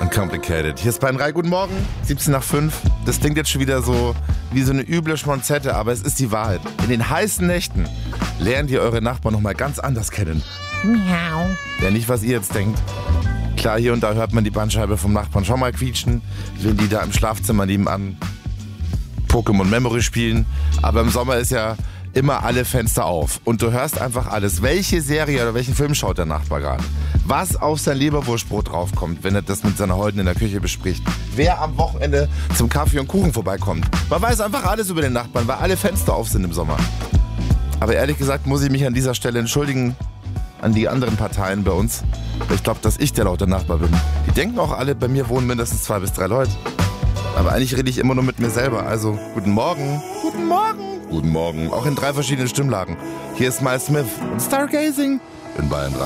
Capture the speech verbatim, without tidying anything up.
Uncomplicated. Hier ist Bayern drei, guten Morgen, siebzehn nach fünf. Das klingt jetzt schon wieder so wie so eine üble Schmonzette, aber es ist die Wahrheit. In den heißen Nächten lernt ihr eure Nachbarn nochmal ganz anders kennen. Miau. Ja, nicht, was ihr jetzt denkt. Klar, hier und da hört man die Bandscheibe vom Nachbarn schon mal quietschen, wenn die da im Schlafzimmer nebenan Pokémon Memory spielen. Aber im Sommer ist ja immer alle Fenster auf und du hörst einfach alles. Welche Serie oder welchen Film schaut der Nachbar gerade? Was auf sein Leberwurstbrot draufkommt, wenn er das mit seiner Holden in der Küche bespricht? Wer am Wochenende zum Kaffee und Kuchen vorbeikommt? Man weiß einfach alles über den Nachbarn, weil alle Fenster auf sind im Sommer. Aber ehrlich gesagt muss ich mich an dieser Stelle entschuldigen an die anderen Parteien bei uns. Ich glaube, dass ich der laute Nachbar bin. Die denken auch alle, bei mir wohnen mindestens zwei bis drei Leute. Aber eigentlich rede ich immer nur mit mir selber. Also, guten Morgen. Guten Morgen. Guten Morgen. Auch in drei verschiedenen Stimmlagen. Hier ist Miles Smith und Stargazing in Bayern drei.